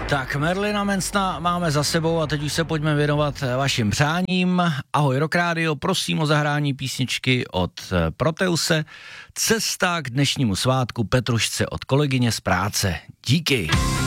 Tak Marilina Mansona máme za sebou a teď už se pojďme věnovat vašim přáním. Ahoj Rock Radio, prosím o zahrání písničky od Proteuse. Cesta k dnešnímu svátku Petrušce od kolegyně z práce. Díky.